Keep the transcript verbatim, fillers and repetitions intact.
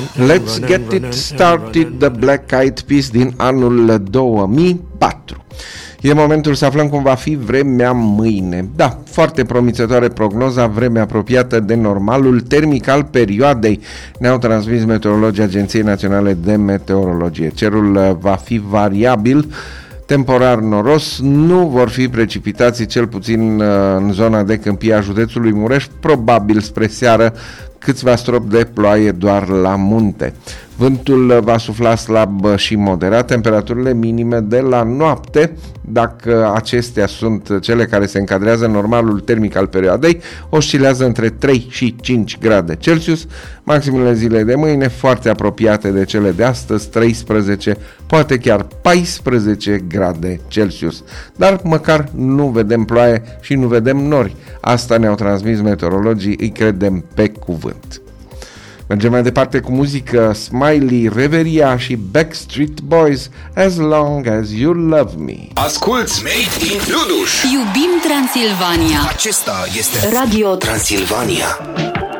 Let's Get It Started, The Black Eyed Peas din anul două mii patru. E momentul să aflăm cum va fi vremea mâine. Da, foarte promițătoare prognoza, vreme apropiată de normalul termic al perioadei, ne-au transmis meteorologii Agenției Naționale de Meteorologie. Cerul va fi variabil, temporar noros, nu vor fi precipitații, cel puțin în zona de câmpie a județului Mureș, probabil spre seară câțiva stropi de ploaie doar la munte. Vântul va sufla slab și moderat, temperaturile minime de la noapte, dacă acestea sunt cele care se încadrează în normalul termic al perioadei, oscilează între trei și cinci grade Celsius, maximele zilei de mâine foarte apropiate de cele de astăzi, treisprezece, poate chiar paisprezece grade Celsius. Dar măcar nu vedem ploaie și nu vedem nori. Asta ne-au transmis meteorologii, îi credem pe cuvânt. Mergem mai departe cu muzică, Smiley, Reveria și Backstreet Boys, As Long As You Love Me. Asculți Made in Luduș. Iubim Transilvania. Acesta este Radio Transilvania.